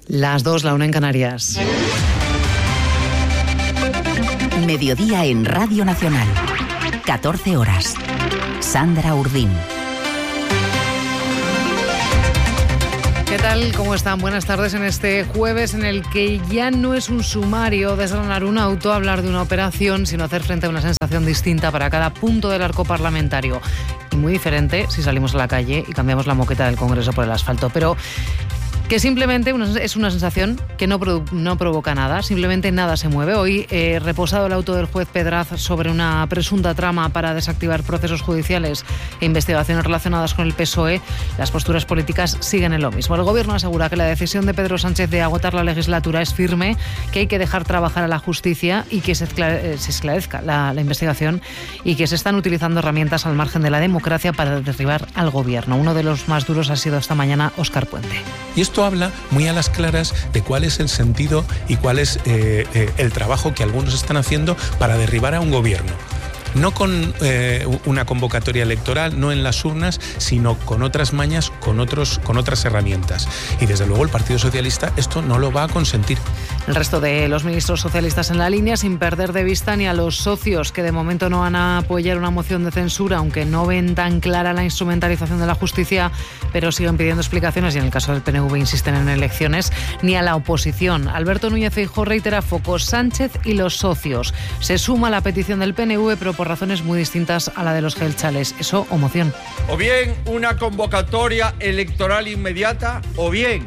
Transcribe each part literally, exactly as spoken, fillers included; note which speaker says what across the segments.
Speaker 1: Las dos, la una en Canarias.
Speaker 2: Mediodía en Radio Nacional. catorce horas. Sandra Urdín.
Speaker 1: ¿Qué tal? ¿Cómo están? Buenas tardes en este jueves en el que ya no es un sumario desgranar un auto, hablar de una operación, sino hacer frente a una sensación distinta para cada punto del arco parlamentario. Y muy diferente si salimos a la calle y cambiamos la moqueta del Congreso por el asfalto. Pero que simplemente una, es una sensación que no, produ, no provoca nada, simplemente nada se mueve. Hoy, eh, reposado el auto del juez Pedraz sobre una presunta trama para desactivar procesos judiciales e investigaciones relacionadas con el P S O E, las posturas políticas siguen en lo mismo. El Gobierno asegura que la decisión de Pedro Sánchez de agotar la legislatura es firme, que hay que dejar trabajar a la justicia y que se, esclare, se esclarezca la, la investigación, y que se están utilizando herramientas al margen de la democracia para derribar al Gobierno. Uno de los más duros ha sido esta mañana Óscar Puente.
Speaker 3: Y esto habla muy a las claras de cuál es el sentido y cuál es eh, eh, el trabajo que algunos están haciendo para derribar a un gobierno. No con eh, una convocatoria electoral, no en las urnas, sino con otras mañas, con, otros, con otras herramientas. Y desde luego el Partido Socialista esto no lo va a consentir.
Speaker 1: El resto de los ministros socialistas en la línea, sin perder de vista ni a los socios que de momento no van a apoyar una moción de censura, aunque no ven tan clara la instrumentalización de la justicia, pero siguen pidiendo explicaciones y en el caso del P N V insisten en elecciones, ni a la oposición. Alberto Núñez Feijóo reitera focos Sánchez y los socios. Se suma a la petición del P N V, pero por razones muy distintas a la de los gelchales. Eso o moción.
Speaker 4: O bien una convocatoria electoral inmediata, o bien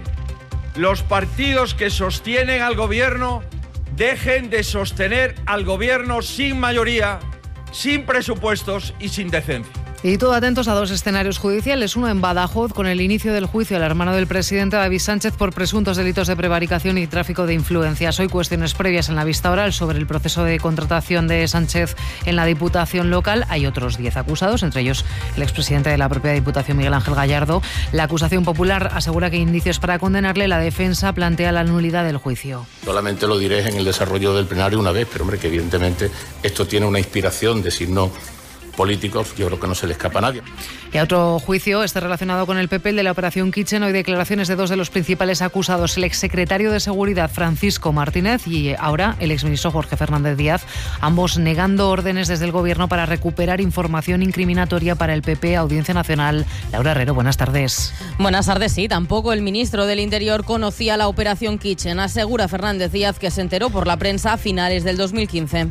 Speaker 4: los partidos que sostienen al gobierno dejen de sostener al gobierno sin mayoría, sin presupuestos y sin decencia.
Speaker 1: Y todo atentos a dos escenarios judiciales, uno en Badajoz con el inicio del juicio al hermano del presidente David Sánchez por presuntos delitos de prevaricación y tráfico de influencias. Hoy cuestiones previas en la vista oral sobre el proceso de contratación de Sánchez en la Diputación local. Hay otros diez acusados, entre ellos el expresidente de la propia Diputación, Miguel Ángel Gallardo. La acusación popular asegura que hay indicios para condenarle. La defensa plantea la nulidad del juicio.
Speaker 5: Solamente lo diré en el desarrollo del plenario una vez, pero hombre, que evidentemente esto tiene una inspiración de signo políticos, yo creo que no se le escapa a nadie.
Speaker 1: Y a otro juicio, este relacionado con el P P, el de la Operación Kitchen. Hoy declaraciones de dos de los principales acusados, el exsecretario de Seguridad Francisco Martínez y ahora el exministro Jorge Fernández Díaz, ambos negando órdenes desde el Gobierno para recuperar información incriminatoria para el P P. Audiencia Nacional. Laura Herrero, buenas tardes.
Speaker 6: Buenas tardes, sí. Tampoco el ministro del Interior conocía la Operación Kitchen. Asegura Fernández Díaz que se enteró por la prensa a finales del dos mil quince.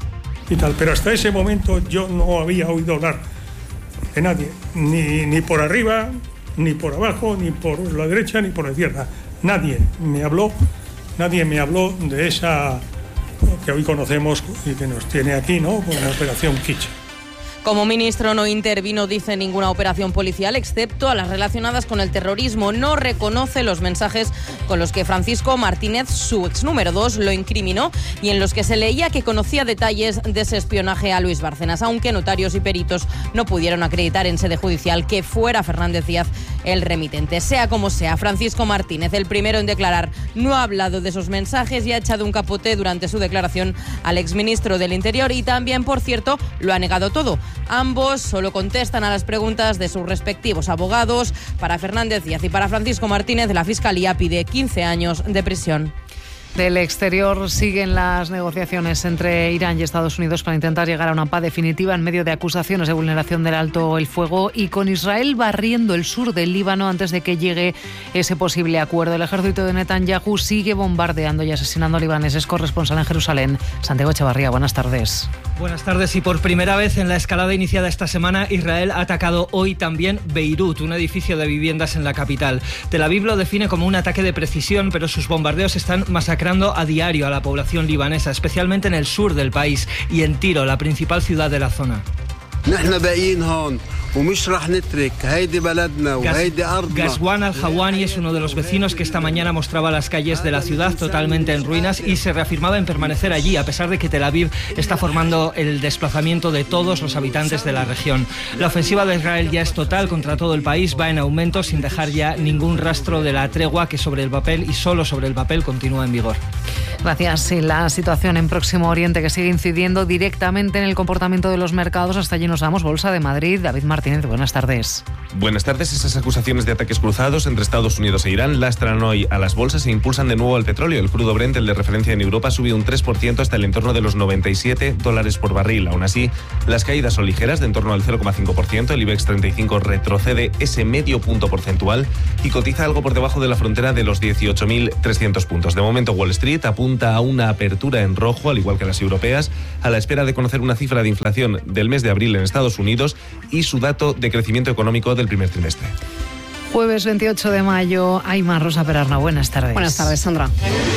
Speaker 7: Y tal, pero hasta ese momento yo no había oído hablar de nadie, ni, ni por arriba, ni por abajo, ni por la derecha, ni por la izquierda. Nadie me habló, nadie me habló de esa que hoy conocemos y que nos tiene aquí, ¿no? Con la Operación Kitchen.
Speaker 6: Como ministro no intervino, dice, ninguna operación policial, excepto a las relacionadas con el terrorismo. No reconoce los mensajes con los que Francisco Martínez, su ex número dos, lo incriminó y en los que se leía que conocía detalles de ese espionaje a Luis Bárcenas, aunque notarios y peritos no pudieron acreditar en sede judicial que fuera Fernández Díaz el remitente. Sea como sea, Francisco Martínez, el primero en declarar, no ha hablado de esos mensajes y ha echado un capote durante su declaración al exministro del Interior y también, por cierto, lo ha negado todo. Ambos solo contestan a las preguntas de sus respectivos abogados. Para Fernández Díaz y para Francisco Martínez, la Fiscalía pide quince años de prisión.
Speaker 1: Del exterior siguen las negociaciones entre Irán y Estados Unidos para intentar llegar a una paz definitiva en medio de acusaciones de vulneración del alto el fuego y con Israel barriendo el sur del Líbano antes de que llegue ese posible acuerdo. El ejército de Netanyahu sigue bombardeando y asesinando a libaneses. Corresponsal en Jerusalén, Santiago Echevarría, buenas tardes.
Speaker 8: Buenas tardes. Y por primera vez en la escalada iniciada esta semana, Israel ha atacado hoy también Beirut, un edificio de viviendas en la capital. Tel Aviv lo define como un ataque de precisión, pero sus bombardeos están masacrando a diario a la población libanesa, especialmente en el sur del país y en Tiro, la principal ciudad de la zona. Ghazwan al-Hawani es uno de los vecinos que esta mañana mostraba las calles de la ciudad totalmente en ruinas y se reafirmaba en permanecer allí, a pesar de que Tel Aviv está formando el desplazamiento de todos los habitantes de la región. La ofensiva de Israel ya es total contra todo el país, va en aumento sin dejar ya ningún rastro de la tregua que sobre el papel y solo sobre el papel continúa en vigor.
Speaker 1: Gracias. Sí, la situación en Próximo Oriente que sigue incidiendo directamente en el comportamiento de los mercados. Hasta allí nos vamos. Bolsa de Madrid. David Martínez, buenas tardes.
Speaker 9: Buenas tardes. Esas acusaciones de ataques cruzados entre Estados Unidos e Irán lastran hoy a las bolsas e impulsan de nuevo al petróleo. El crudo Brent, el de referencia en Europa, subió un tres por ciento hasta el entorno de los noventa y siete dólares por barril. Aún así, las caídas son ligeras, de en torno al cero coma cinco por ciento. El IBEX treinta y cinco retrocede ese medio punto porcentual y cotiza algo por debajo de la frontera de los dieciocho mil trescientos puntos. De momento, Wall Street apunta a una apertura en rojo, al igual que las europeas, a la espera de conocer una cifra de inflación del mes de abril en Estados Unidos y su dato de crecimiento económico del primer trimestre.
Speaker 1: Jueves veintiocho de mayo, Aymar Rosa Perarna, buenas tardes.
Speaker 10: Buenas tardes, Sandra.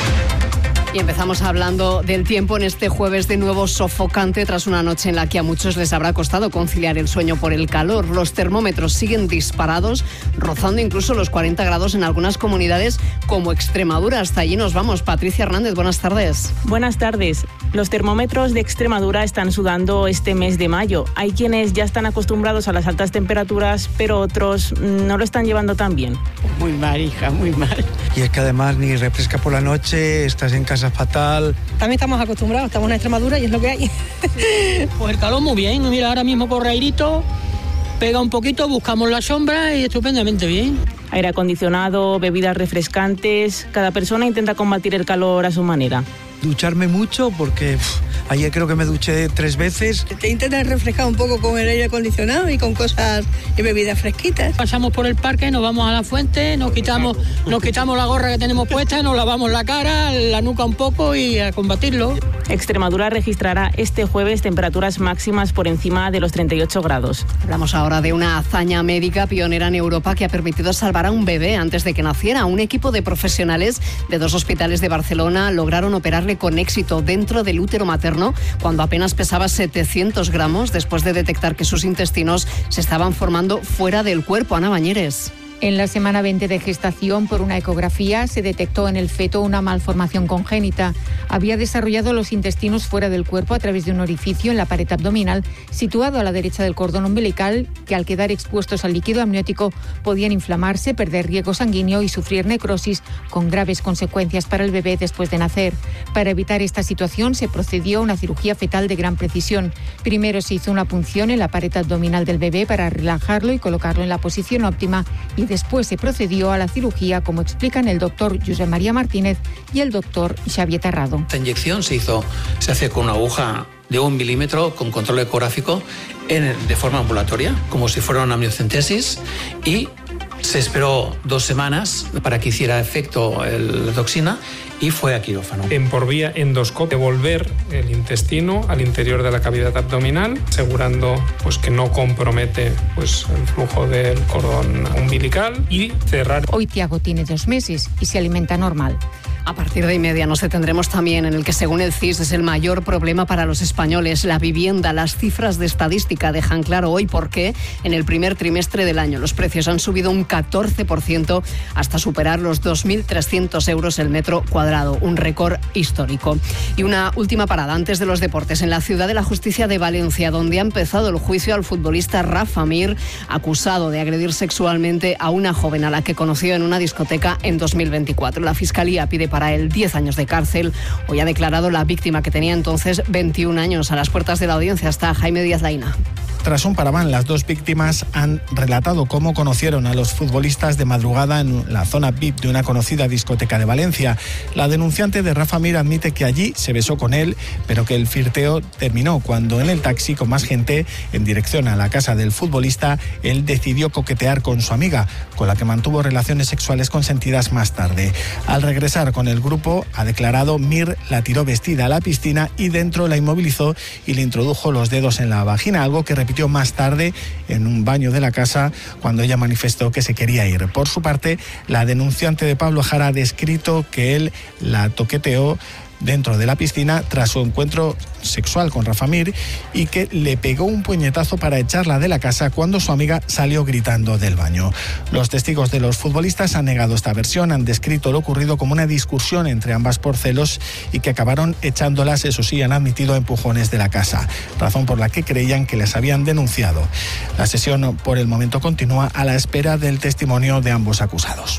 Speaker 10: Y empezamos hablando del tiempo en este jueves de nuevo sofocante tras una noche en la que a muchos les habrá costado conciliar el sueño por el calor. Los termómetros siguen disparados, rozando incluso los cuarenta grados en algunas comunidades como Extremadura. Hasta allí nos vamos. Patricia Hernández, buenas tardes.
Speaker 11: Buenas tardes. Los termómetros de Extremadura están sudando este mes de mayo. Hay quienes ya están acostumbrados a las altas temperaturas, pero otros no lo están llevando tan bien.
Speaker 12: Muy mal, hija, muy mal.
Speaker 13: Y es que además ni refresca por la noche, estás en casa fatal.
Speaker 14: También estamos acostumbrados, estamos en Extremadura y es lo que hay.
Speaker 12: Pues el calor muy bien, mira, ahora mismo por airito, pega un poquito, buscamos la sombra y estupendamente bien.
Speaker 11: Aire acondicionado, bebidas refrescantes, cada persona intenta combatir el calor a su manera.
Speaker 13: Ducharme mucho porque pff, ayer creo que me duché tres veces.
Speaker 14: Te intentas refrescar un poco con el aire acondicionado y con cosas y bebidas fresquitas.
Speaker 12: Pasamos por el parque, nos vamos a la fuente, nos quitamos, nos quitamos la gorra que tenemos puesta, nos lavamos la cara, la nuca un poco y a combatirlo.
Speaker 11: Extremadura registrará este jueves temperaturas máximas por encima de los treinta y ocho grados.
Speaker 10: Hablamos ahora de una hazaña médica pionera en Europa que ha permitido salvar a un bebé antes de que naciera. Un equipo de profesionales de dos hospitales de Barcelona lograron operarle con éxito dentro del útero materno cuando apenas pesaba setecientos gramos, después de detectar que sus intestinos se estaban formando fuera del cuerpo. Ana Bañeres.
Speaker 15: En la semana veinte de gestación, por una ecografía, se detectó en el feto una malformación congénita. Había desarrollado los intestinos fuera del cuerpo a través de un orificio en la pared abdominal, situado a la derecha del cordón umbilical, que al quedar expuestos al líquido amniótico podían inflamarse, perder riego sanguíneo y sufrir necrosis, con graves consecuencias para el bebé después de nacer. Para evitar esta situación, se procedió a una cirugía fetal de gran precisión. Primero se hizo una punción en la pared abdominal del bebé para relajarlo y colocarlo en la posición óptima, y después se procedió a la cirugía, como explican el doctor Josep María Martínez y el doctor Xavier Terrado.
Speaker 16: Esta inyección se hizo, se hace con una aguja de un milímetro con control ecográfico en, de forma ambulatoria, como si fuera una amniocentesis, y se esperó dos semanas para que hiciera efecto el, la toxina y fue a quirófano.
Speaker 17: En por vía endoscópica, devolver el intestino al interior de la cavidad abdominal, asegurando pues, que no compromete pues, el flujo del cordón umbilical y cerrar.
Speaker 15: Hoy Tiago tiene dos meses y se alimenta normal.
Speaker 10: A partir de y media nos detendremos también en el que, según el C I S, es el mayor problema para los españoles, la vivienda. Las cifras de estadística dejan claro hoy por qué en el primer trimestre del año los precios han subido un catorce por ciento hasta superar los dos mil trescientos euros el metro cuadrado, un récord histórico. Y una última parada antes de los deportes, en la Ciudad de la Justicia de Valencia, donde ha empezado el juicio al futbolista Rafa Mir, acusado de agredir sexualmente a una joven a la que conoció en una discoteca en dos mil veinticuatro. La Fiscalía pide para él diez años de cárcel. Hoy ha declarado la víctima, que tenía entonces veintiún años. A las puertas de la audiencia está Jaime Díaz Laína.
Speaker 18: Tras un paraván, las dos víctimas han relatado cómo conocieron a los futbolistas de madrugada en la zona V I P de una conocida discoteca de Valencia. La denunciante de Rafa Mir admite que allí se besó con él, pero que el flirteo terminó cuando en el taxi, con más gente, en dirección a la casa del futbolista, él decidió coquetear con su amiga, con la que mantuvo relaciones sexuales consentidas más tarde. Al regresar con el grupo, ha declarado, Mir la tiró vestida a la piscina y dentro la inmovilizó y le introdujo los dedos en la vagina, algo que repitió más tarde en un baño de la casa cuando ella manifestó que se quería ir. Por su parte, la denunciante de Pablo Jara ha descrito que él la toqueteó dentro de la piscina tras su encuentro sexual con Rafa Mir y que le pegó un puñetazo para echarla de la casa cuando su amiga salió gritando del baño. Los testigos de los futbolistas han negado esta versión, han descrito lo ocurrido como una discusión entre ambas por celos y que acabaron echándolas, eso sí, han admitido empujones de la casa, razón por la que creían que les habían denunciado. La sesión por el momento continúa a la espera del testimonio de ambos acusados.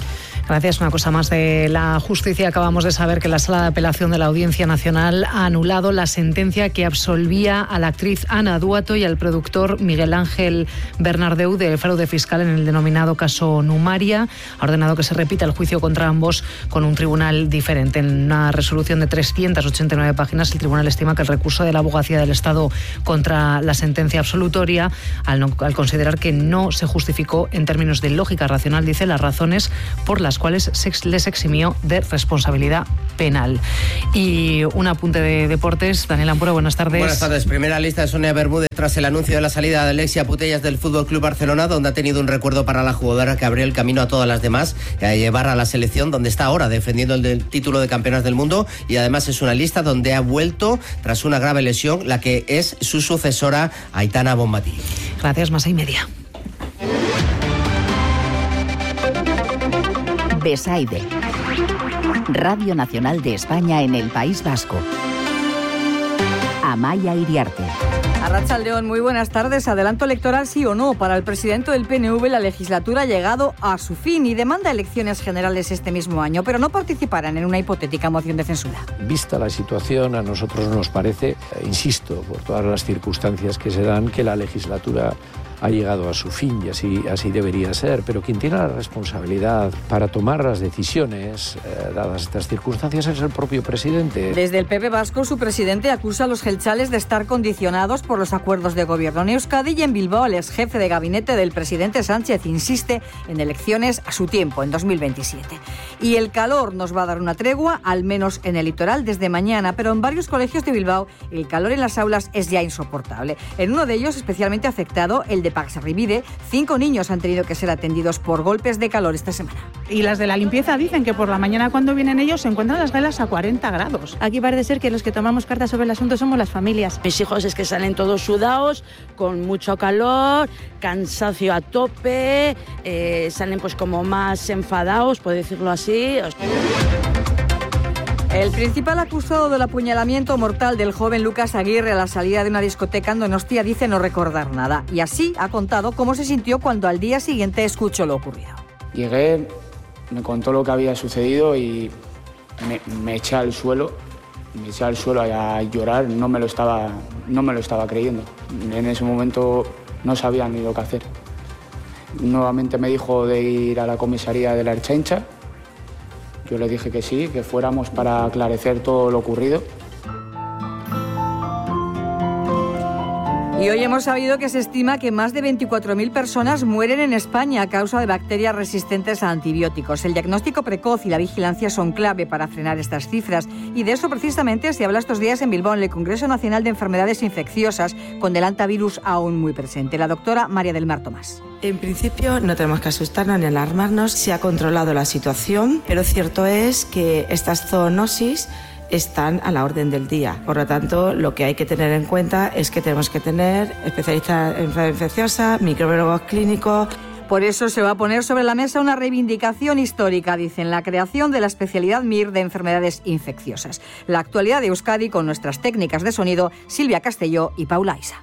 Speaker 1: Gracias. Una cosa más de la justicia. Acabamos de saber que la Sala de Apelación de la Audiencia Nacional ha anulado la sentencia que absolvía a la actriz Ana Duato y al productor Miguel Ángel Bernardeu de fraude fiscal en el denominado caso Numaria. Ha ordenado que se repita el juicio contra ambos con un tribunal diferente. En una resolución de trescientas ochenta y nueve páginas, el tribunal estima que el recurso de la Abogacía del Estado contra la sentencia absolutoria, al, no, al considerar que no se justificó en términos de lógica racional, dice, las razones por las cuales se les eximió de responsabilidad penal. Y un apunte de deportes. Daniel Ampuro, buenas tardes.
Speaker 19: Buenas tardes. Primera lista de Sonia Bermúdez tras el anuncio de la salida de Alexia Putellas del Fútbol Club Barcelona, donde ha tenido un recuerdo para la jugadora que abrió el camino a todas las demás, a llevar a la selección, donde está ahora defendiendo el del título de campeonas del mundo, y además es una lista donde ha vuelto tras una grave lesión la que es su sucesora, Aitana Bonmatí.
Speaker 1: Gracias, más y media.
Speaker 2: Besaide, Radio Nacional de España en el País Vasco. Amaia Iriarte.
Speaker 20: Arratsaldeon, muy buenas tardes. Adelanto electoral sí o no. Para el presidente del P N V, la legislatura ha llegado a su fin y demanda elecciones generales este mismo año, pero no participarán en una hipotética moción de censura.
Speaker 21: Vista la situación, a nosotros nos parece, insisto, por todas las circunstancias que se dan, que la legislatura ha llegado a su fin y así, así debería ser, pero quien tiene la responsabilidad para tomar las decisiones, eh, dadas estas circunstancias, es el propio presidente.
Speaker 20: Desde el P P vasco, su presidente acusa a los jeltzales de estar condicionados por los acuerdos de gobierno en Euskadi, y en Bilbao el ex jefe de gabinete del presidente Sánchez insiste en elecciones a su tiempo, en dos mil veintisiete. Y el calor nos va a dar una tregua, al menos en el litoral, desde mañana, pero en varios colegios de Bilbao el calor en las aulas es ya insoportable. En uno de ellos, especialmente afectado, el de Pax Rivide, cinco niños han tenido que ser atendidos por golpes de calor esta semana.
Speaker 22: Y las de la limpieza dicen que por la mañana, cuando vienen ellos, se encuentran las velas a cuarenta grados.
Speaker 23: Aquí parece ser que los que tomamos cartas sobre el asunto somos las familias.
Speaker 24: Mis hijos es que salen todos sudados, con mucho calor, cansancio a tope, eh, salen pues como más enfadados, por decirlo así.
Speaker 20: El principal acusado del apuñalamiento mortal del joven Lucas Aguirre a la salida de una discoteca en Donostia dice no recordar nada. Y así ha contado cómo se sintió cuando al día siguiente escuchó lo ocurrido.
Speaker 25: Llegué, me contó lo que había sucedido y me, me eché al suelo. Me eché al suelo a llorar, no me lo estaba, no me lo estaba creyendo. En ese momento no sabía ni lo que hacer. Nuevamente me dijo de ir a la comisaría de la Ertzaintza. Yo le dije que sí, que fuéramos para aclarecer todo lo ocurrido.
Speaker 20: Y hoy hemos sabido que se estima que más de veinticuatro mil personas mueren en España a causa de bacterias resistentes a antibióticos. El diagnóstico precoz y la vigilancia son clave para frenar estas cifras. Y de eso precisamente se habla estos días en Bilbao, en el Congreso Nacional de Enfermedades Infecciosas, con el hantavirus aún muy presente. La doctora María del Mar Tomás.
Speaker 26: En principio no tenemos que asustarnos ni alarmarnos. Se ha controlado la situación, pero cierto es que estas zoonosis están a la orden del día. Por lo tanto, lo que hay que tener en cuenta es que tenemos que tener especialistas en enfermedad infecciosa, microbiólogos clínicos.
Speaker 20: Por eso se va a poner sobre la mesa una reivindicación histórica, dicen, la creación de la especialidad M I R de enfermedades infecciosas. La actualidad de Euskadi con nuestras técnicas de sonido, Silvia Castelló y Paula Isa.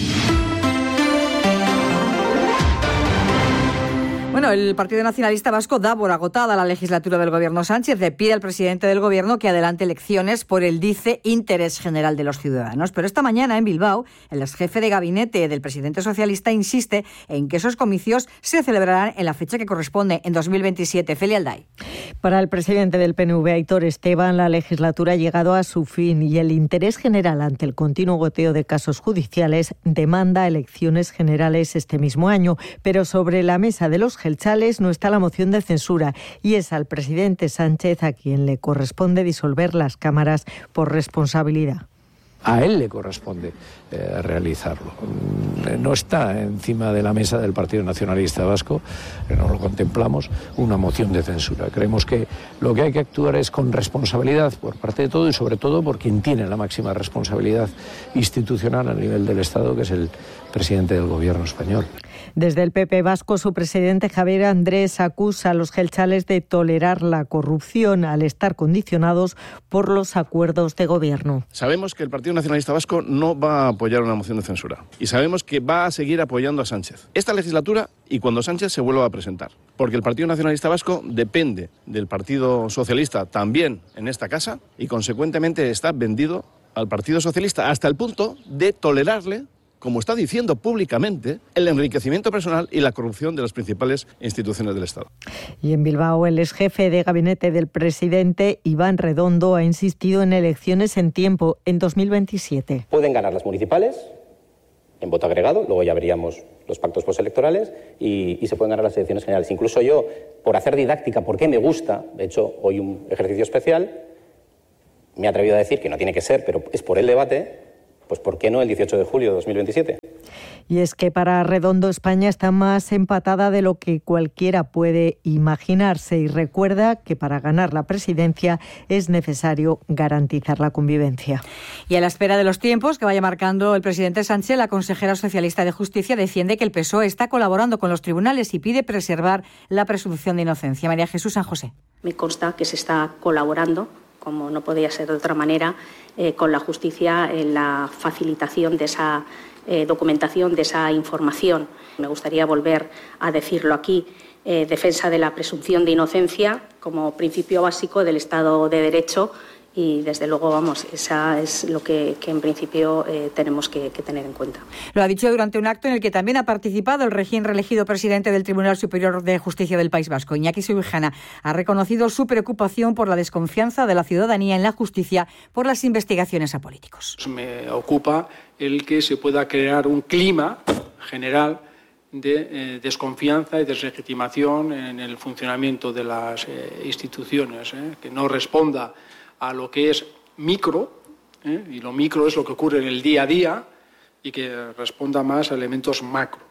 Speaker 20: Bueno, el Partido Nacionalista Vasco da por agotada la legislatura del gobierno Sánchez. Le pide al presidente del gobierno que adelante elecciones por el, dice, interés general de los ciudadanos. Pero esta mañana en Bilbao, el ex jefe de gabinete del presidente socialista insiste en que esos comicios se celebrarán en la fecha que corresponde, en dos mil veintisiete. Feli Alday.
Speaker 27: Para el presidente del P N V, Aitor Esteban, la legislatura ha llegado a su fin y el interés general ante el continuo goteo de casos judiciales demanda elecciones generales este mismo año. Pero sobre la mesa de los jeltzales no está la moción de censura y es al presidente Sánchez a quien le corresponde disolver las cámaras por responsabilidad.
Speaker 21: A él le corresponde eh, realizarlo. No está encima de la mesa del Partido Nacionalista Vasco, que no lo contemplamos, una moción de censura. Creemos que lo que hay que actuar es con responsabilidad por parte de todo y sobre todo por quien tiene la máxima responsabilidad institucional a nivel del Estado, que es el presidente del Gobierno español.
Speaker 27: Desde el P P vasco, su presidente Javier Andrés acusa a los jeltzales de tolerar la corrupción al estar condicionados por los acuerdos de gobierno.
Speaker 3: Sabemos que el Partido Nacionalista Vasco no va a apoyar una moción de censura y sabemos que va a seguir apoyando a Sánchez esta legislatura y cuando Sánchez se vuelva a presentar, porque el Partido Nacionalista Vasco depende del Partido Socialista también en esta casa y consecuentemente está vendido al Partido Socialista hasta el punto de tolerarle, como está diciendo públicamente, el enriquecimiento personal y la corrupción de las principales instituciones del Estado.
Speaker 27: Y en Bilbao, el exjefe de gabinete del presidente, Iván Redondo, ha insistido en elecciones en tiempo, en dos mil veintisiete.
Speaker 4: Pueden ganar las municipales en voto agregado, luego ya veríamos los pactos postelectorales y, y se pueden ganar las elecciones generales. Incluso yo, por hacer didáctica, porque me gusta, de hecho hoy un ejercicio especial, me he atrevido a decir que no tiene que ser, pero es por el debate, pues ¿por qué no el dieciocho de julio de dos mil veintisiete?
Speaker 27: Y es que para Redondo España está más empatada de lo que cualquiera puede imaginarse y recuerda que para ganar la presidencia es necesario garantizar la convivencia.
Speaker 20: Y a la espera de los tiempos que vaya marcando el presidente Sánchez, la consejera socialista de Justicia defiende que el P S O E está colaborando con los tribunales y pide preservar la presunción de inocencia. María Jesús San José.
Speaker 5: Me consta que se está colaborando, como no podía ser de otra manera, eh, con la justicia en la facilitación de esa eh, documentación, de esa información. Me gustaría volver a decirlo aquí, eh, defensa de la presunción de inocencia como principio básico del Estado de Derecho y, desde luego, vamos, esa es lo que, que en principio eh, tenemos que, que tener en cuenta.
Speaker 20: Lo ha dicho durante un acto en el que también ha participado el recién reelegido presidente del Tribunal Superior de Justicia del País Vasco. Iñaki Subijana ha reconocido su preocupación por la desconfianza de la ciudadanía en la justicia por las investigaciones a políticos.
Speaker 6: Me ocupa el que se pueda crear un clima general de eh, desconfianza y deslegitimación en el funcionamiento de las eh, instituciones, eh, que no responda a lo que es micro, ¿eh? y lo micro es lo que ocurre en el día a día, y que responda más a elementos macro.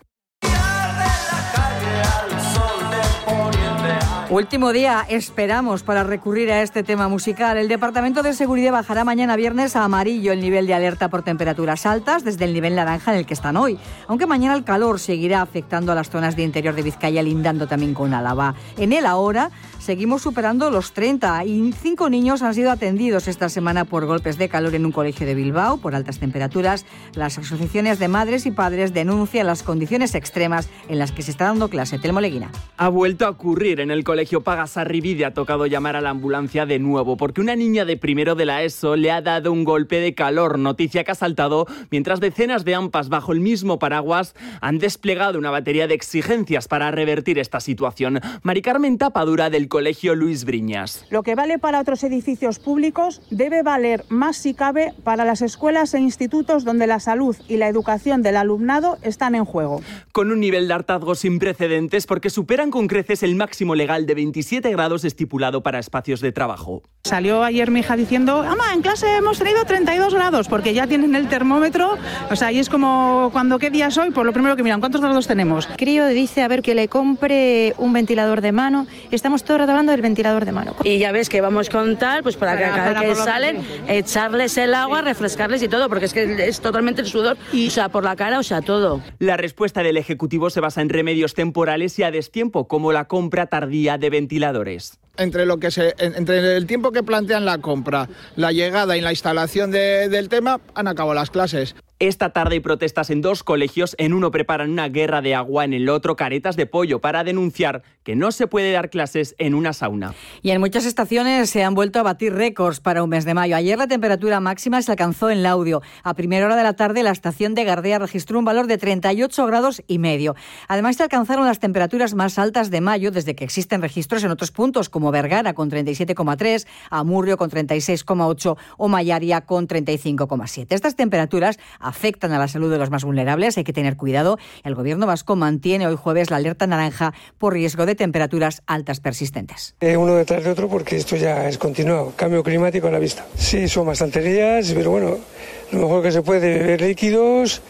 Speaker 20: Último día, esperamos, para recurrir a este tema musical. El Departamento de Seguridad bajará mañana viernes a amarillo el nivel de alerta por temperaturas altas desde el nivel naranja en el que están hoy. Aunque mañana el calor seguirá afectando a las zonas de interior de Vizcaya, lindando también con Álava. En el ahora seguimos superando los treinta y cinco niños han sido atendidos esta semana por golpes de calor en un colegio de Bilbao por altas temperaturas. Las asociaciones de madres y padres denuncian las condiciones extremas en las que se está dando clase. Telmo Leguina.
Speaker 7: Ha vuelto a ocurrir en el colegio Colegio Pagasarribide. Ha tocado llamar a la ambulancia de nuevo porque una niña de primero de la ESO le ha dado un golpe de calor, noticia que ha saltado mientras decenas de AMPAs bajo el mismo paraguas han desplegado una batería de exigencias para revertir esta situación. Mari Carmen Tapadura, del Colegio Luis Briñas.
Speaker 22: Lo que vale para otros edificios públicos debe valer más, si cabe, para las escuelas e institutos donde la salud y la educación del alumnado están en juego.
Speaker 7: Con un nivel de hartazgo sin precedentes porque superan con creces el máximo legal de veintisiete grados estipulado para espacios de trabajo.
Speaker 22: Salió ayer mi hija diciendo: mamá, en clase hemos tenido treinta y dos grados, porque ya tienen el termómetro. O sea, y es como cuando ¿qué día es hoy? Pues lo primero que miran, ¿cuántos grados tenemos?
Speaker 23: Crío dice, a ver, que le compre un ventilador de mano. Estamos todo el rato hablando del ventilador de mano.
Speaker 24: Y ya ves que vamos con tal, pues para, para que cada vez que salen, echarles el agua, refrescarles y todo, porque es que es totalmente el sudor, y, o sea, por la cara, o sea, todo.
Speaker 7: La respuesta del Ejecutivo se basa en remedios temporales y a destiempo, como la compra tardía de ventiladores.
Speaker 8: Entre lo que se, entre el tiempo que plantean la compra, la llegada y la instalación de, del tema, han acabado las clases.
Speaker 7: Esta tarde hay protestas en dos colegios. En uno preparan una guerra de agua, en el otro caretas de pollo para denunciar que no se puede dar clases en una sauna.
Speaker 20: Y en muchas estaciones se han vuelto a batir récords para un mes de mayo. Ayer la temperatura máxima se alcanzó en Laudio. A primera hora de la tarde la estación de Gardea registró un valor de treinta y ocho grados y medio. Además se alcanzaron las temperaturas más altas de mayo desde que existen registros en otros puntos como Vergara con treinta y siete coma tres, Amurrio con treinta y seis coma ocho o Mallaria con treinta y cinco coma siete. Estas temperaturas afectan a la salud de los más vulnerables, hay que tener cuidado. El Gobierno vasco mantiene hoy jueves la alerta naranja por riesgo de temperaturas altas persistentes.
Speaker 9: Eh, uno detrás de otro porque esto ya es continuado. Cambio climático a la vista. Sí, son bastantes días, pero bueno, lo mejor que se puede, beber líquidos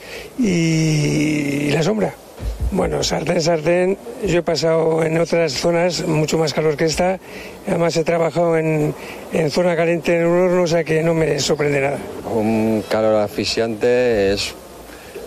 Speaker 9: y, y la sombra. Bueno, sartén, sartén, yo he pasado en otras zonas mucho más calor que esta, además he trabajado en, en zona caliente en un horno, o sea que no me sorprende nada.
Speaker 28: Un calor asfixiante es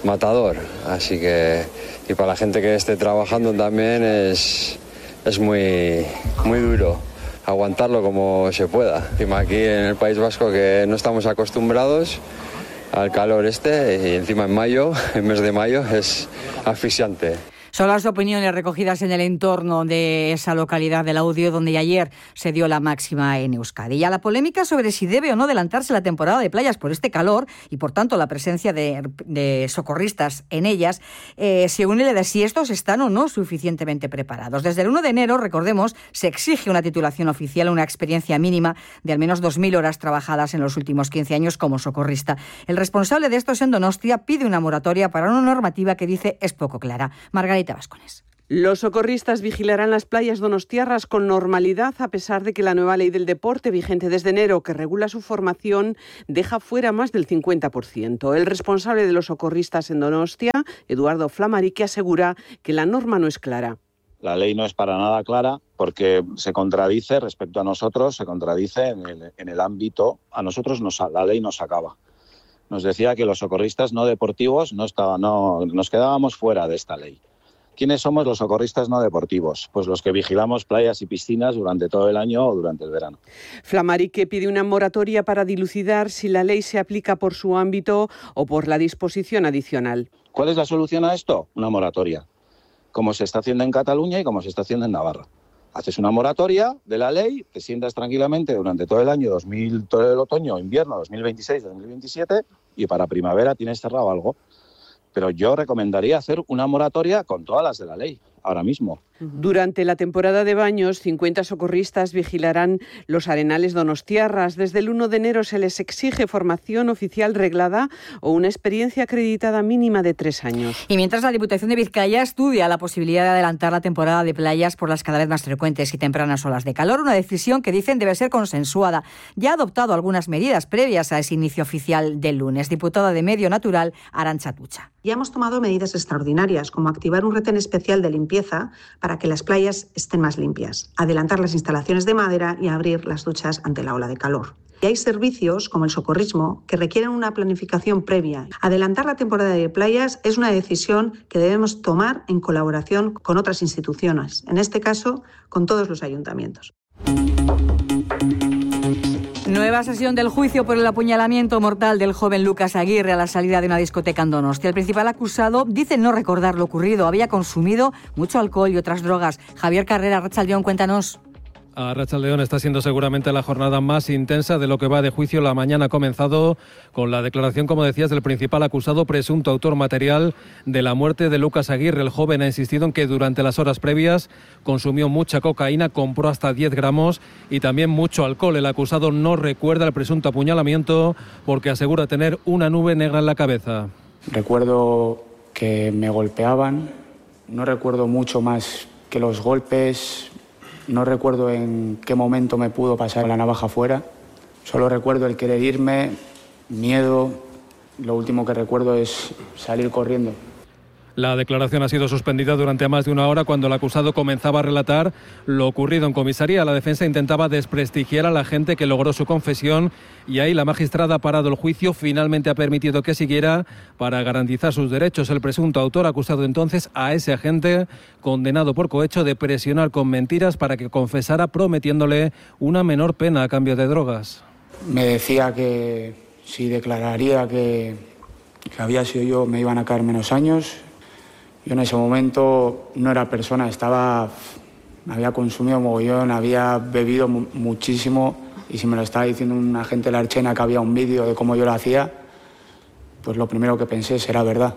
Speaker 11: matador. Así que, y para la gente que esté trabajando también es, es muy, muy duro aguantarlo como se pueda. Encima aquí en el País Vasco, que no estamos acostumbrados al calor este, y encima en mayo, en mes de mayo, es asfixiante.
Speaker 20: Son las opiniones recogidas en el entorno de esa localidad del Audio, donde ayer se dio la máxima en Euskadi. Y a la polémica sobre si debe o no adelantarse la temporada de playas por este calor y, por tanto, la presencia de, de socorristas en ellas, eh, se une la de si estos están o no suficientemente preparados. Desde el uno de enero, recordemos, se exige una titulación oficial, una experiencia mínima de al menos dos mil horas trabajadas en los últimos quince años como socorrista. El responsable de estos en Donostia pide una moratoria para una normativa que dice es poco clara. Margarita Vascones.
Speaker 12: Los socorristas vigilarán las playas donostiarras con normalidad, a pesar de que la nueva ley del deporte, vigente desde enero, que regula su formación, deja fuera más del cincuenta por ciento. El responsable de los socorristas en Donostia, Eduardo Flamarique, asegura que la norma no es clara.
Speaker 13: La ley no es para nada clara porque se contradice respecto a nosotros, se contradice en el, en el ámbito, a nosotros nos, la ley nos acaba. Nos decía que los socorristas no deportivos no estaban, no, nos quedábamos fuera de esta ley. ¿Quiénes somos los socorristas no deportivos? Pues los que vigilamos playas y piscinas durante todo el año o durante el verano.
Speaker 12: Flamarique pide una moratoria para dilucidar si la ley se aplica por su ámbito o por la disposición adicional.
Speaker 13: ¿Cuál es la solución a esto? Una moratoria, como se está haciendo en Cataluña y como se está haciendo en Navarra. Haces una moratoria de la ley, te sientas tranquilamente durante todo el año dos mil, todo el otoño, invierno, dos mil veintiséis, dos mil veintisiete, y para primavera tienes cerrado algo. Pero yo recomendaría hacer una moratoria con todas las de la ley, ahora mismo.
Speaker 12: Durante la temporada de baños, cincuenta socorristas vigilarán los arenales donostiarras. Desde el uno de enero se les exige formación oficial reglada o una experiencia acreditada mínima de tres años.
Speaker 20: Y mientras la Diputación de Vizcaya estudia la posibilidad de adelantar la temporada de playas por las cada vez más frecuentes y tempranas olas de calor, una decisión que dicen debe ser consensuada. Ya ha adoptado algunas medidas previas a ese inicio oficial del lunes. Diputada de Medio Natural, Arantxa Tucha.
Speaker 14: Ya hemos tomado medidas extraordinarias, como activar un retén especial de limpieza para que las playas estén más limpias, adelantar las instalaciones de madera y abrir las duchas ante la ola de calor. Y hay servicios, como el socorrismo, que requieren una planificación previa. Adelantar la temporada de playas es una decisión que debemos tomar en colaboración con otras instituciones, en este caso, con todos los ayuntamientos.
Speaker 20: Nueva sesión del juicio por el apuñalamiento mortal del joven Lucas Aguirre a la salida de una discoteca en Donostia. El principal acusado dice no recordar lo ocurrido. Había consumido mucho alcohol y otras drogas. Javier Carrera, Arratsaldeón, cuéntanos.
Speaker 15: Arratsaldeón, está siendo seguramente la jornada más intensa de lo que va de juicio. La mañana ha comenzado con la declaración, como decías, del principal acusado, presunto autor material de la muerte de Lucas Aguirre. El joven ha insistido en que durante las horas previas consumió mucha cocaína, compró hasta diez gramos y también mucho alcohol. El acusado no recuerda el presunto apuñalamiento porque asegura tener una nube negra en la cabeza.
Speaker 25: Recuerdo que me golpeaban, no recuerdo mucho más que los golpes. No recuerdo en qué momento me pudo pasar la navaja fuera. Solo recuerdo el querer irme, miedo. Lo último que recuerdo es salir corriendo.
Speaker 15: La declaración ha sido suspendida durante más de una hora cuando el acusado comenzaba a relatar lo ocurrido en comisaría. La defensa intentaba desprestigiar a la gente que logró su confesión y ahí la magistrada ha parado el juicio. Finalmente ha permitido que siguiera para garantizar sus derechos. El presunto autor acusado entonces a ese agente condenado por cohecho de presionar con mentiras para que confesara, prometiéndole una menor pena a cambio de drogas.
Speaker 25: Me decía que si declararía que, que había sido yo me iban a caer menos años. Yo en ese momento no era persona, estaba, había consumido mogollón, había bebido mu- muchísimo y si me lo estaba diciendo un agente de la Ertzaintza que había un vídeo de cómo yo lo hacía, pues lo primero que pensé será verdad.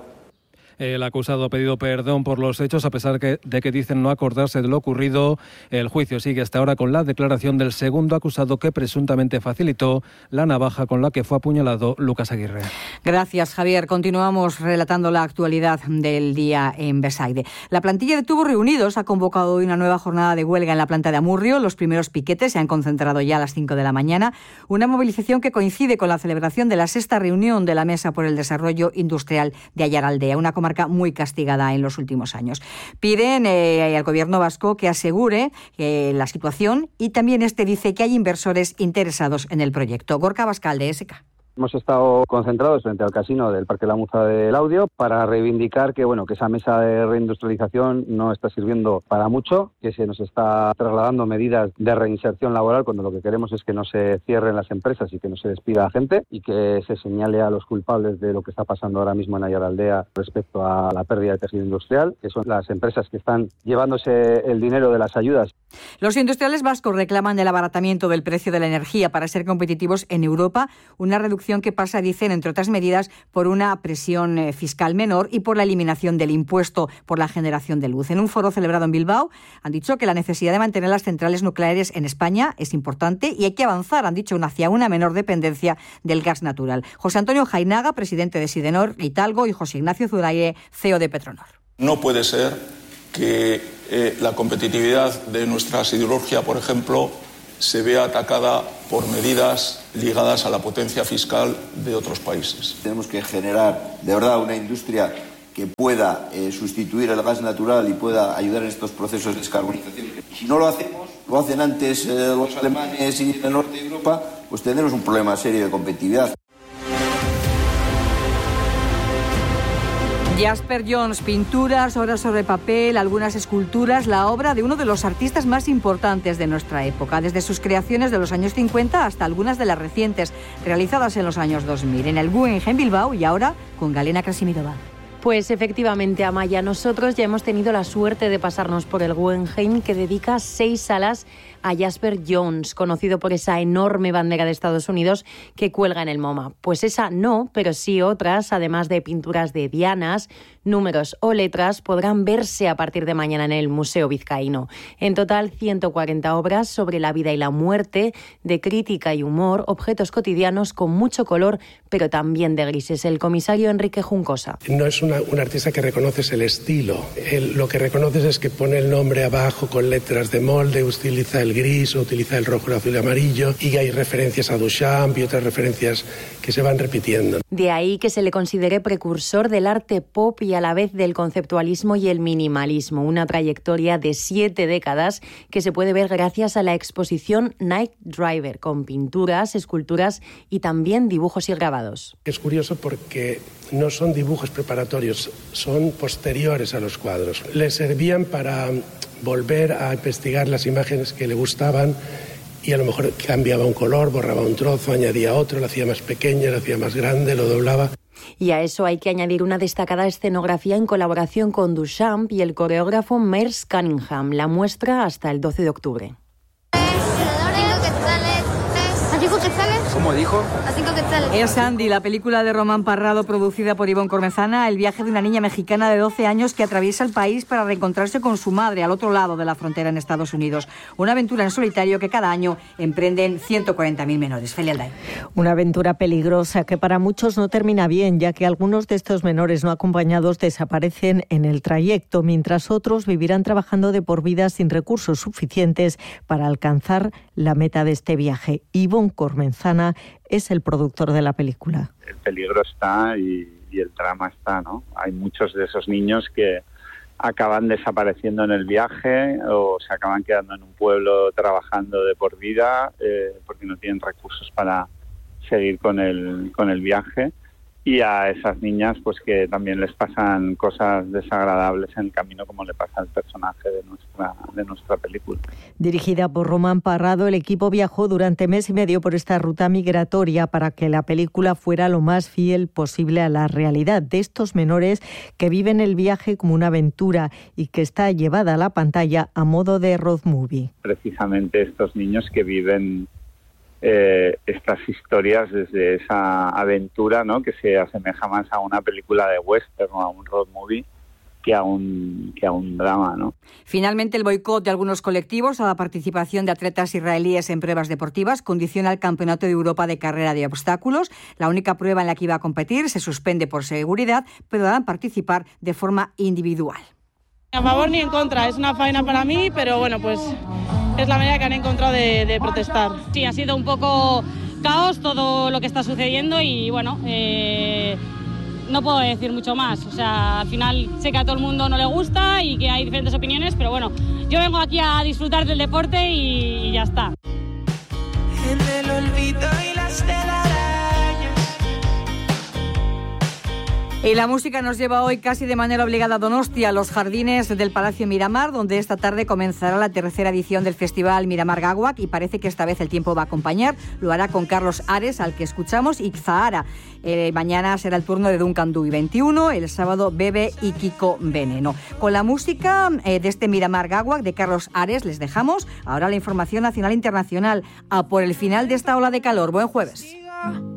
Speaker 15: El acusado ha pedido perdón por los hechos, a pesar que, de que dicen no acordarse de lo ocurrido. El juicio sigue hasta ahora con la declaración del segundo acusado que presuntamente facilitó la navaja con la que fue apuñalado Lucas Aguirre.
Speaker 20: Gracias, Javier. Continuamos relatando la actualidad del día en Besaide. La plantilla de Tubos Reunidos ha convocado hoy una nueva jornada de huelga en la planta de Amurrio. Los primeros piquetes se han concentrado ya a las cinco de la mañana. Una movilización que coincide con la celebración de la sexta reunión de la Mesa por el Desarrollo Industrial de Ayaraldea, una marca muy castigada en los últimos años. Piden eh, al gobierno vasco que asegure eh, la situación y también este dice que hay inversores interesados en el proyecto. Gorka Bascal, de E S K.
Speaker 1: Hemos estado concentrados frente al casino del Parque La Muza del Audio para reivindicar que bueno que esa mesa de reindustrialización no está sirviendo para mucho, que se nos está trasladando medidas de reinserción laboral cuando lo que queremos es que no se cierren las empresas y que no se despida a gente y que se señale a los culpables de lo que está pasando ahora mismo en Aiaraldea respecto a la pérdida de tejido industrial, que son las empresas que están llevándose el dinero de las ayudas.
Speaker 20: Los industriales vascos reclaman el abaratamiento del precio de la energía para ser competitivos en Europa, una reducción que pasa, dicen, entre otras medidas, por una presión eh, fiscal menor y por la eliminación del impuesto por la generación de luz. En un foro celebrado en Bilbao han dicho que la necesidad de mantener las centrales nucleares en España es importante y hay que avanzar, han dicho, hacia una menor dependencia del gas natural. José Antonio Jainaga, presidente de Sidenor Italgo, y José Ignacio Zuraire, C E O de Petronor.
Speaker 2: No puede ser que eh, la competitividad de nuestra siderurgia, por ejemplo, se vea atacada por medidas ligadas a la potencia fiscal de otros países.
Speaker 10: Tenemos que generar de verdad una industria que pueda eh, sustituir el gas natural y pueda ayudar en estos procesos de descarbonización. Si no lo hacemos, lo hacen antes eh, los alemanes y el norte de Europa, pues tendremos un problema serio de competitividad.
Speaker 20: Jasper Johns, pinturas, obras sobre papel, algunas esculturas, la obra de uno de los artistas más importantes de nuestra época, desde sus creaciones de los años cincuenta hasta algunas de las recientes, realizadas en los años dos mil, en el Guggenheim Bilbao y ahora con Galena Krasimirova.
Speaker 16: Pues efectivamente, Amaya, nosotros ya hemos tenido la suerte de pasarnos por el Guggenheim, que dedica seis salas a Jasper Johns, conocido por esa enorme bandera de Estados Unidos que cuelga en el MoMA. Pues esa no, pero sí otras, además de pinturas de dianas, números o letras, podrán verse a partir de mañana en el Museo Vizcaíno. En total, ciento cuarenta obras sobre la vida y la muerte, de crítica y humor, objetos cotidianos con mucho color, pero también de grises. El comisario Enrique Juncosa.
Speaker 17: No es una, un artista que reconoces el estilo. Él, lo que reconoces es que pone el nombre abajo con letras de molde, utiliza el gris, utiliza el rojo, el azul y el amarillo, y hay referencias a Duchamp y otras referencias que se van repitiendo.
Speaker 16: De ahí que se le considere precursor del arte pop y a la vez del conceptualismo y el minimalismo, una trayectoria de siete décadas que se puede ver gracias a la exposición Night Driver, con pinturas, esculturas y también dibujos y grabados.
Speaker 17: Es curioso porque no son dibujos preparatorios, son posteriores a los cuadros. Le servían para volver a investigar las imágenes que le gustaban y a lo mejor cambiaba un color, borraba un trozo, añadía otro, lo hacía más pequeño, lo hacía más grande, lo doblaba.
Speaker 16: Y a eso hay que añadir una destacada escenografía en colaboración con Duchamp y el coreógrafo Merce Cunningham. La muestra hasta el doce de octubre.
Speaker 18: ¿Cómo dijo?
Speaker 20: Es Sandy, la película de Román Parrado producida por Ivonne Cormezana, el viaje de una niña mexicana de doce años que atraviesa el país para reencontrarse con su madre al otro lado de la frontera en Estados Unidos. Una aventura en solitario que cada año emprenden ciento cuarenta mil menores. Felia Alday.
Speaker 27: Una aventura peligrosa que para muchos no termina bien, ya que algunos de estos menores no acompañados desaparecen en el trayecto, mientras otros vivirán trabajando de por vida sin recursos suficientes para alcanzar la meta de este viaje. Ivonne Cormezana es el productor de la película.
Speaker 19: El peligro está y, y el drama está, ¿no? Hay muchos de esos niños que acaban desapareciendo en el viaje o se acaban quedando en un pueblo trabajando de por vida eh, porque no tienen recursos para seguir con el, con el viaje. Y a esas niñas pues que también les pasan cosas desagradables en el camino, como le pasa al personaje de nuestra de nuestra película.
Speaker 27: Dirigida por Román Parrado, el equipo viajó durante mes y medio por esta ruta migratoria para que la película fuera lo más fiel posible a la realidad de estos menores que viven el viaje como una aventura y que está llevada a la pantalla a modo de road movie.
Speaker 19: Precisamente estos niños que viven Eh, estas historias desde esa aventura, ¿no?, que se asemeja más a una película de western o a un road movie que a un que a un drama, ¿no?
Speaker 20: Finalmente, el boicot de algunos colectivos a la participación de atletas israelíes en pruebas deportivas condiciona el Campeonato de Europa de Carrera de Obstáculos. La única prueba en la que iba a competir se suspende por seguridad, pero podrán participar de forma individual.
Speaker 28: A favor ni en contra, es una faena para mí, pero bueno, pues es la manera que han encontrado de, de protestar.
Speaker 29: Sí, ha sido un poco caos todo lo que está sucediendo y bueno, eh, no puedo decir mucho más. O sea, al final sé que a todo el mundo no le gusta y que hay diferentes opiniones, pero bueno, yo vengo aquí a disfrutar del deporte y, y ya está.
Speaker 30: En el olvido y las telarañas,
Speaker 20: Y la música nos lleva hoy casi de manera obligada a Donostia, a los jardines del Palacio Miramar, donde esta tarde comenzará la tercera edición del Festival Miramar Gawak y parece que esta vez el tiempo va a acompañar. Lo hará con Carlos Ares, al que escuchamos, y Zahara. Eh, mañana será el turno de Duncan Dui veintiuno, el sábado Bebe y Kiko Veneno. Con la música eh, de este Miramar Gawak de Carlos Ares les dejamos. Ahora la información nacional e internacional. A por el final de esta ola de calor. Buen jueves.